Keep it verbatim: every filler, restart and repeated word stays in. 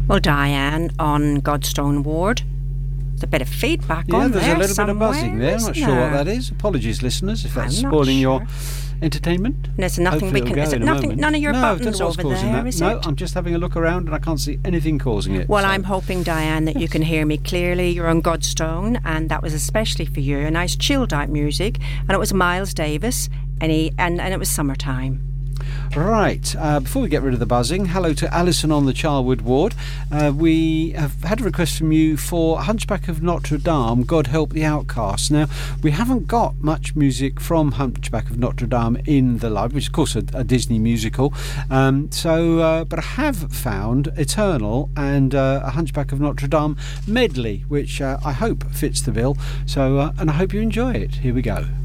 Well, Diane on Godstone Ward. There's a bit of feedback yeah, on there's there a little bit of buzzing there. I'm not sure what that is. Apologies, listeners, if that's I'm not spoiling sure. your entertainment. There's nothing Hopefully we it'll can. go Is it in a nothing? moment. None of your no, buttons I don't know what's over causing there, that. is no, it? I'm just having a look around and I can't see anything causing it. Well, so. I'm hoping, Diane, that you can hear me clearly. You're on Godstone, and that was especially for you. A nice chilled out music, and it was Miles Davis, and he and, and it was summertime. Right, uh, before we get rid of the buzzing, hello to Alison on the Charwood Ward. Uh, we have had a request from you for Hunchback of Notre Dame, God Help the Outcasts. Now, we haven't got much music from Hunchback of Notre Dame in the library, which is of course a, a Disney musical. Um, so, uh, but I have found Eternal and uh, a Hunchback of Notre Dame medley, which uh, I hope fits the bill. So, uh, and I hope you enjoy it. Here we go.